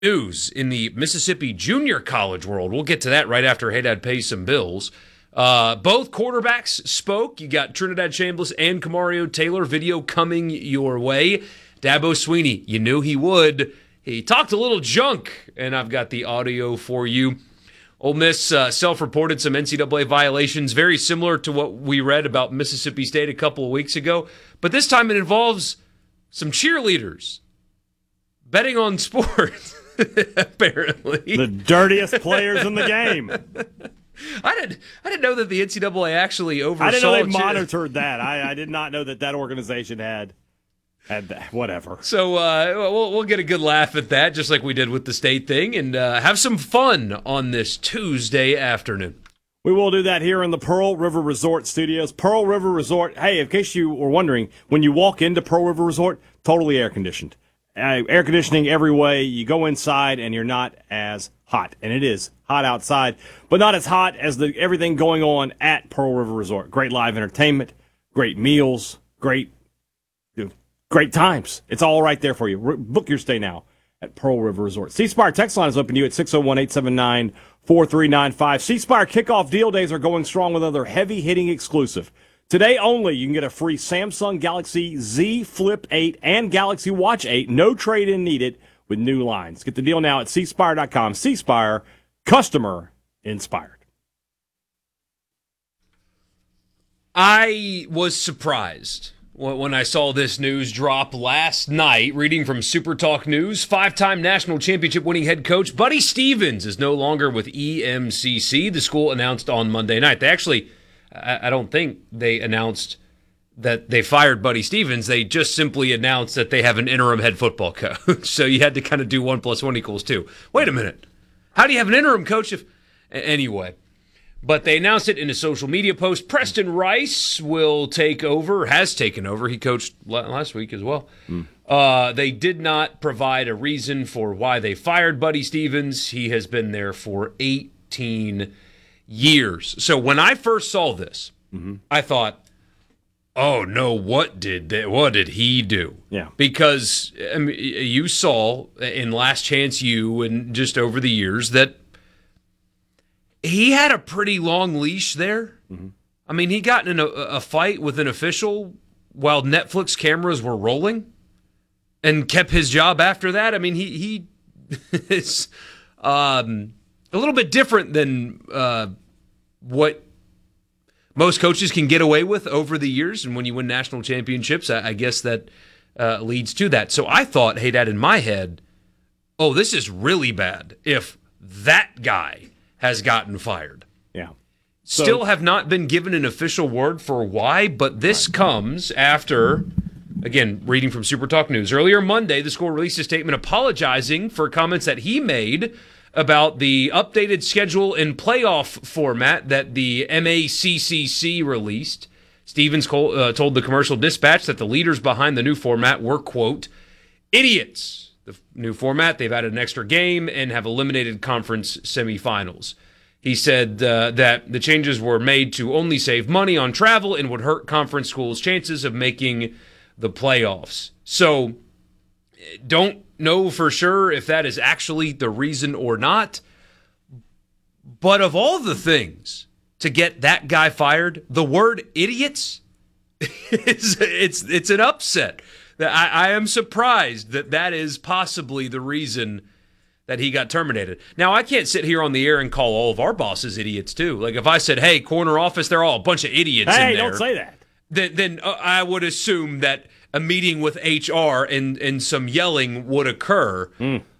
News in the Mississippi junior college world. We'll get to that right after Hey Dad Pays Some Bills. Both quarterbacks spoke. You got Trinidad Chambliss and Kamario Taylor. Video coming your way. Dabo Swinney, you knew he would. He talked a little junk, and I've got the audio for you. Ole Miss self-reported some NCAA violations, very similar to what we read about Mississippi State a couple of weeks ago. But this time it involves some cheerleaders betting on sports. Apparently, the dirtiest players in the game. I didn't know that the NCAA actually oversaw. I didn't know they monitored that. I did not know that organization had that. Whatever. So we'll get a good laugh at that, just like we did with the state thing, and have some fun on this Tuesday afternoon. We will do that here in the Pearl River Resort studios. Pearl River Resort. Hey, in case you were wondering, when you walk into Pearl River Resort, totally air conditioned. Air conditioning every way. You go inside and you're not as hot. And it is hot outside, but not as hot as everything going on at Pearl River Resort. Great live entertainment, great meals, great times. It's all right there for you. Book your stay now at Pearl River Resort. C Spire text line is open to you at 601-879-4395. C Spire kickoff deal days are going strong with another heavy-hitting exclusive. Today only, you can get a free Samsung Galaxy Z Flip 8 and Galaxy Watch 8. No trade-in needed with new lines. Get the deal now at cspire.com. C-Spire, customer inspired. I was surprised when I saw this news drop last night. Reading from Super Talk News, 5-time national championship winning head coach Buddy Stevens is no longer with EMCC. The school announced on Monday night. They actually... I don't think they announced that they fired Buddy Stevens. They just simply announced that they have an interim head football coach. So you had to kind of do 1 + 1 = 2. Wait a minute. How do you have an interim coach if... Anyway. But they announced it in a social media post. Preston Rice will take over, has taken over. He coached last week as well. They did not provide a reason for why they fired Buddy Stevens. He has been there for 18 years. So when I first saw this, I thought, oh no, what did he do? Yeah. Because you saw in Last Chance U and just over the years that he had a pretty long leash there. I mean, he got in a fight with an official while Netflix cameras were rolling and kept his job after that. I mean, he is a little bit different than what most coaches can get away with over the years. And when you win national championships, I guess that leads to that. So I thought, hey, Dad, in my head, oh, this is really bad if that guy has gotten fired. Yeah. Still have not been given an official word for why, but this comes after, again, reading from Super Talk News. Earlier Monday, the school released a statement apologizing for comments that he made about the updated schedule and playoff format that the MACCC released. Stevens told the Commercial Dispatch that the leaders behind the new format were, quote, idiots. The new format, they've added an extra game and have eliminated conference semifinals. He said that the changes were made to only save money on travel and would hurt conference schools' chances of making the playoffs. So don't know for sure if that is actually the reason or not. But of all the things to get that guy fired, the word idiots, it's an upset. I am surprised that is possibly the reason that he got terminated. Now, I can't sit here on the air and call all of our bosses idiots, too. Like, if I said, hey, corner office, they're all a bunch of idiots in there. Hey, don't say that. Then I would assume that a meeting with HR and some yelling would occur.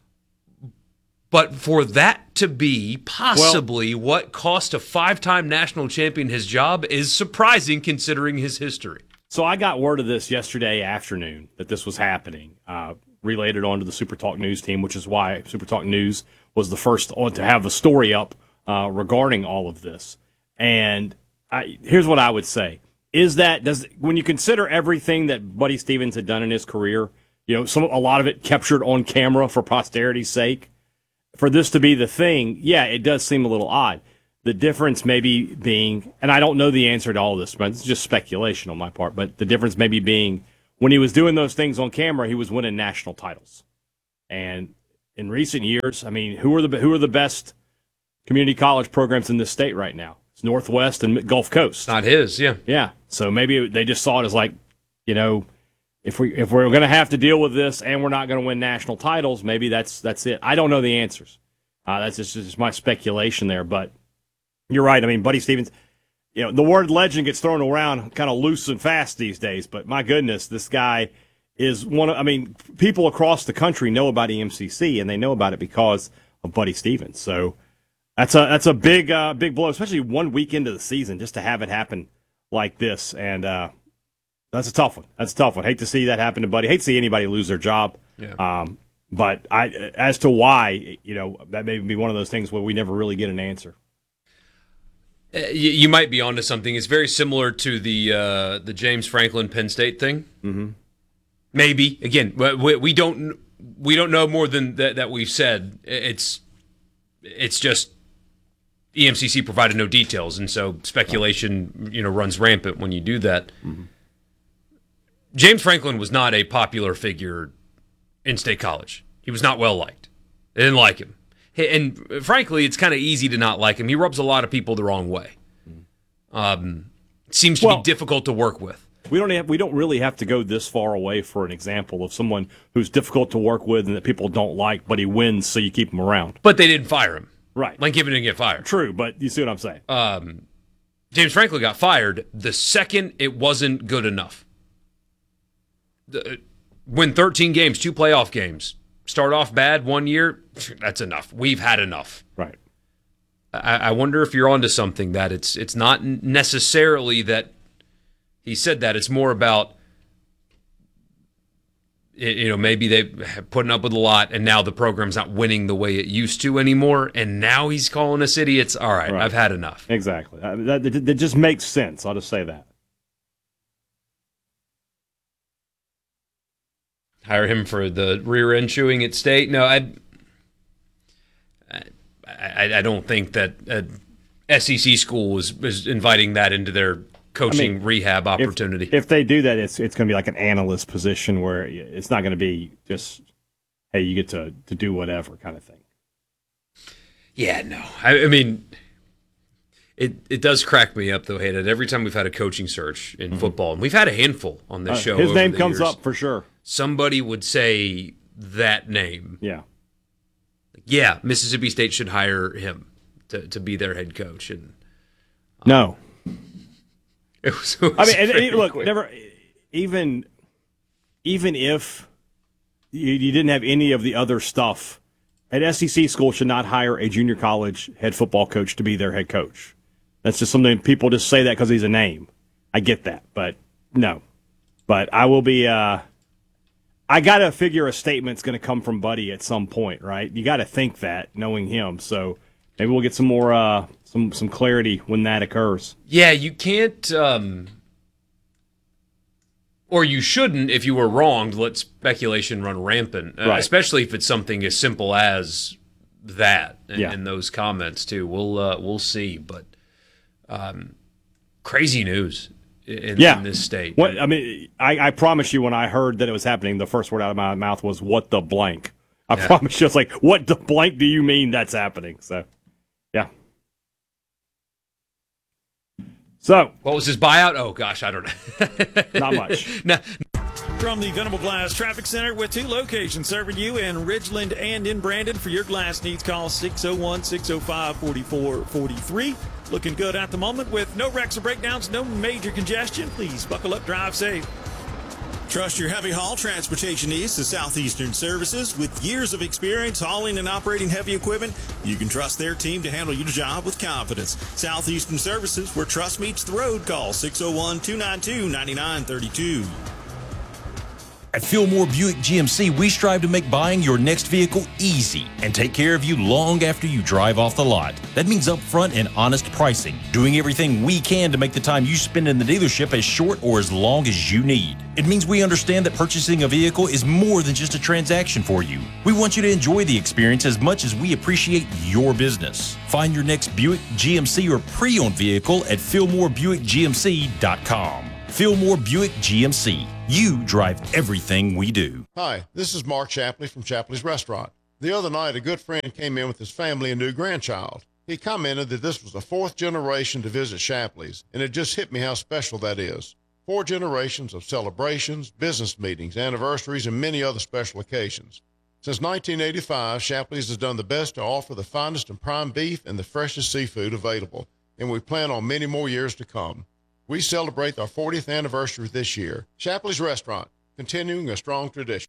But for that to be possibly what cost a 5-time national champion his job is surprising considering his history. So I got word of this yesterday afternoon that this was happening, relayed it onto the Super Talk News team, which is why Super Talk News was the first to have a story up regarding all of this. And here's what I would say. When you consider everything that Buddy Stevens had done in his career, a lot of it captured on camera for posterity's sake, for this to be the thing, yeah, it does seem a little odd. The difference maybe being, and I don't know the answer to all this, but it's just speculation on my part, but the difference maybe being when he was doing those things on camera, he was winning national titles. And in recent years, I mean, who are the best community college programs in this state right now? It's Northwest and Gulf Coast. Not his, yeah. Yeah. So maybe they just saw it as like, if we're going to have to deal with this and we're not going to win national titles, maybe that's it. I don't know the answers. That's just my speculation there. But you're right. I mean, Buddy Stephens, the word legend gets thrown around kind of loose and fast these days. But my goodness, this guy is people across the country know about EMCC, and they know about it because of Buddy Stephens. So that's a big blow, especially 1 week into the season, just to have it happen like this. And that's a tough one. Hate to see that happen to Buddy. Hate to see anybody lose their job. Yeah. But as to why, that may be one of those things where we never really get an answer. You might be onto something. It's very similar to the James Franklin Penn State thing. Mm-hmm. Maybe. Again, we don't know more than that we've said. It's just EMCC provided no details, and so speculation runs rampant when you do that. Mm-hmm. James Franklin was not a popular figure in State College. He was not well liked. They didn't like him. And frankly, it's kind of easy to not like him. He rubs a lot of people the wrong way. Seems to be difficult to work with. We don't really have to go this far away for an example of someone who's difficult to work with and that people don't like, but he wins, so you keep him around. But they didn't fire him. Right. Lane Kiffin didn't get fired. True, but you see what I'm saying. James Franklin got fired the second it wasn't good enough. Win 13 games, 2 playoff games. Start off bad 1 year, that's enough. We've had enough. Right. I wonder if you're onto something, that it's not necessarily that he said that. It's more about, maybe they putting up with a lot, and now the program's not winning the way it used to anymore, and now he's calling us idiots. All right. I've had enough. Exactly. That just makes sense. I'll just say that. Hire him for the rear end chewing at State? No, I don't think that SEC school was inviting that into their coaching rehab opportunity. If they do that, it's going to be like an analyst position where it's not going to be just, hey, you get to do whatever kind of thing. Yeah, no. I mean, it does crack me up, though, Hayden. Every time we've had a coaching search in football, and we've had a handful on this show. His name comes up for sure. Somebody would say that name. Yeah. Yeah, Mississippi State should hire him to be their head coach. And no. It was look, never even if you didn't have any of the other stuff, an SEC school should not hire a junior college head football coach to be their head coach. That's just something people just say that because he's a name. I get that, but no. But I will be. I got to figure a statement's going to come from Buddy at some point, right? You got to think that, knowing him. So maybe we'll get some more some clarity when that occurs. Yeah, you can't, or you shouldn't, if you were wronged, let speculation run rampant, right. Especially if it's something as simple as that in those comments too. We'll see, but crazy news. In this state. I promise you, when I heard that it was happening, the first word out of my mouth was, what the blank? I promise you, it's like, what the blank do you mean that's happening? So, yeah. So. What was his buyout? Oh, gosh, I don't know. Not much. No. From the Venable Glass Traffic Center with 2 locations serving you in Ridgeland and in Brandon. For your glass needs, call 601-605-4443. Looking good at the moment with no wrecks or breakdowns, no major congestion. Please buckle up, drive safe. Trust your heavy haul transportation needs to Southeastern Services. With years of experience hauling and operating heavy equipment, you can trust their team to handle your job with confidence. Southeastern Services, where trust meets the road. Call 601-292-9932. At Fillmore Buick GMC, we strive to make buying your next vehicle easy and take care of you long after you drive off the lot. That means upfront and honest pricing, doing everything we can to make the time you spend in the dealership as short or as long as you need. It means we understand that purchasing a vehicle is more than just a transaction for you. We want you to enjoy the experience as much as we appreciate your business. Find your next Buick, GMC, or pre-owned vehicle at FillmoreBuickGMC.com. Fillmore Buick GMC. You drive everything we do. Hi, this is Mark Shapley from Shapley's Restaurant. The other night, a good friend came in with his family and new grandchild. He commented that this was the 4th generation to visit Shapley's, and it just hit me how special that is. 4 generations of celebrations, business meetings, anniversaries, and many other special occasions. Since 1985, Shapley's has done the best to offer the finest and prime beef and the freshest seafood available, and we plan on many more years to come. We celebrate our 40th anniversary this year. Shapley's Restaurant, continuing a strong tradition.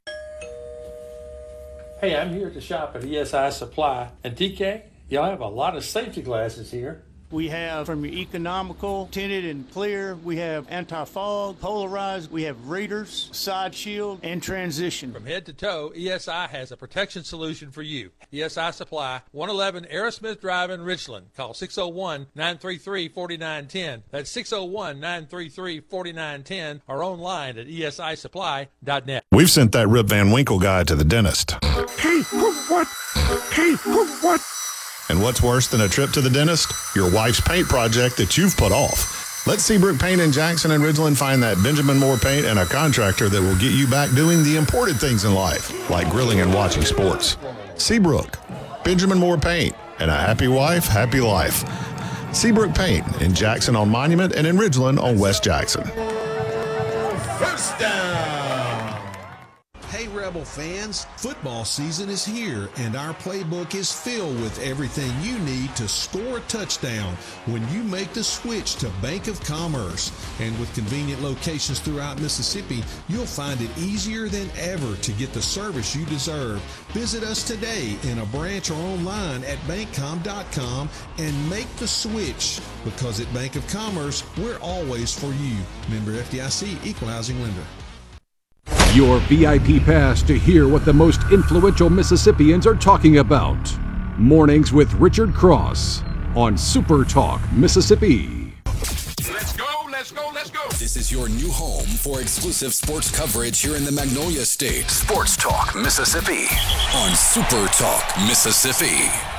Hey, I'm here to shop at ESI Supply. And TK, y'all have a lot of safety glasses here. We have from your economical, tinted and clear. We have anti-fog, polarized. We have readers, side shield, and transition. From head to toe, ESI has a protection solution for you. ESI Supply, 111 Aerosmith Drive in Richland. Call 601-933-4910. That's 601-933-4910 or online at esisupply.net. We've sent that Rip Van Winkle guy to the dentist. Hey, what? Hey, what? And what's worse than a trip to the dentist? Your wife's paint project that you've put off. Let Seabrook Paint in Jackson and Ridgeland find that Benjamin Moore paint and a contractor that will get you back doing the important things in life, like grilling and watching sports. Seabrook, Benjamin Moore Paint, and a happy wife, happy life. Seabrook Paint in Jackson on Monument and in Ridgeland on West Jackson. First down. Hey, Rebel fans, football season is here, and our playbook is filled with everything you need to score a touchdown when you make the switch to Bank of Commerce. And with convenient locations throughout Mississippi, you'll find it easier than ever to get the service you deserve. Visit us today in a branch or online at bankcom.com and make the switch, because at Bank of Commerce, we're always for you. Member FDIC, Equal Housing Lender. Your VIP pass to hear what the most influential Mississippians are talking about. Mornings with Richard Cross on Super Talk Mississippi. Let's go, let's go, let's go. This is your new home for exclusive sports coverage here in the Magnolia State. Sports Talk Mississippi on Super Talk Mississippi.